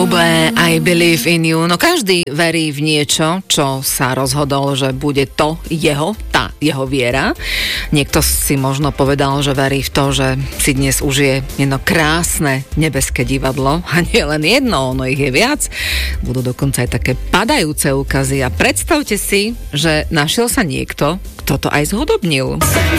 I believe in you. No každý verí v niečo, čo sa rozhodol, že bude to tá jeho viera. Niekto si možno povedal, že verí v to, že si dnes užije jedno krásne nebeské divadlo. A nie len jedno, ono ich je viac. Budú dokonca aj také padajúce úkazy. A predstavte si, že našiel sa niekto, kto to aj zhudobnil.